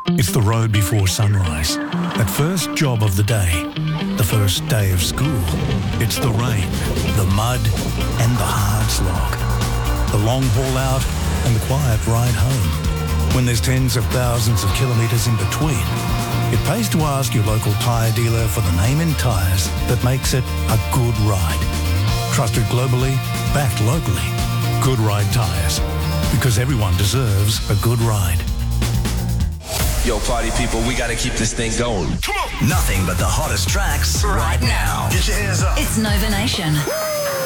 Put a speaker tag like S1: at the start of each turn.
S1: It's the road before sunrise. That first job of the day. The first day of school. It's the rain, the mud and the hard slog. The long haul out and the quiet ride home. When there's tens of thousands of kilometres in between, it pays to ask your local tyre dealer for the name in tyres that makes it a good ride. Trusted globally, backed locally. Good Ride Tyres. Because everyone deserves a good ride.
S2: Yo, party people, we gotta keep this thing going.
S3: Come on! Nothing but the hottest tracks right now.
S4: Get your hands up.
S5: It's Nova Nation.